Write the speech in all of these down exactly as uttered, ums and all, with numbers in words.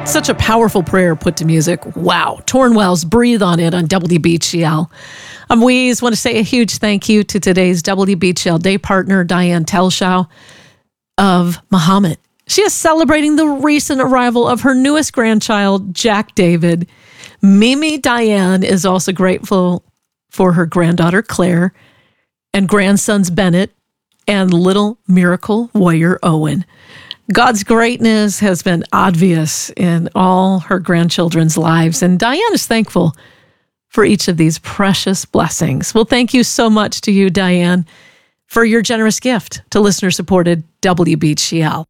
Such a powerful prayer put to music. Wow. Tornwell's Breathe on It on W B G L. Um, we just want to say a huge thank you to today's W B G L day partner, Diane Telshaw of Mahomet. She is celebrating the recent arrival of her newest grandchild, Jack David. Mimi Diane is also grateful for her granddaughter, Claire, and grandsons, Bennett, and little miracle warrior, Owen. God's greatness has been obvious in all her grandchildren's lives, and Diane is thankful for each of these precious blessings. Well, thank you so much to you, Diane, for your generous gift to listener-supported W B G L.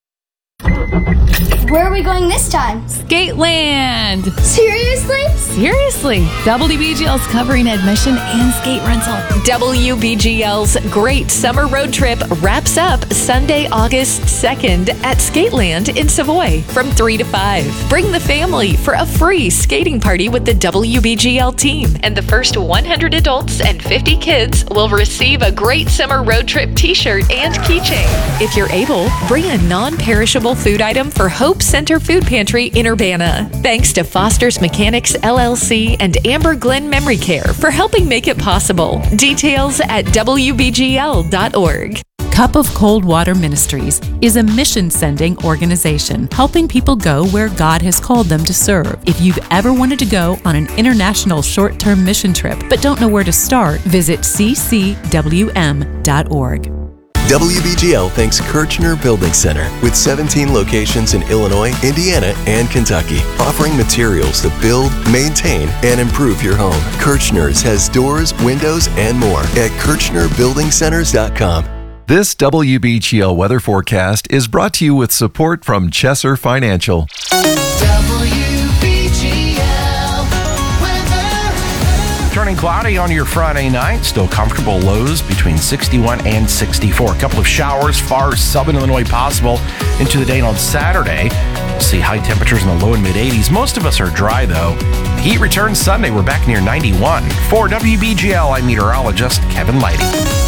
Where are we going this time? Skateland! Seriously? Seriously. W B G L's covering admission and skate rental. W B G L's Great Summer Road Trip wraps up Sunday, August second at Skateland in Savoy from three to five. Bring the family for a free skating party with the W B G L team, and the first one hundred adults and fifty kids will receive a Great Summer Road Trip t-shirt and keychain. If you're able, bring a non-perishable food item for Hope Center Food Pantry in Urbana. Thanks to Foster's Mechanics L L C and Amber Glen Memory Care for helping make it possible. Details at W B G L dot org. Cup of Cold Water Ministries is a mission-sending organization helping people go where God has called them to serve. If you've ever wanted to go on an international short-term mission trip but don't know where to start, visit c c w m dot org. W B G L thanks Kirchner Building Center with seventeen locations in Illinois, Indiana, and Kentucky, offering materials to build, maintain, and improve your home. Kirchner's has doors, windows, and more at kirchner building centers dot com. This W B G L weather forecast is brought to you with support from Chesser Financial. Turning cloudy on your Friday night. Still comfortable lows between sixty-one and sixty-four. A couple of showers far southern Illinois possible into the day on Saturday. See high temperatures in the low and mid eighties. Most of us are dry though. Heat returns Sunday. We're back near ninety-one. For W B G L, I'm meteorologist Kevin Lighty.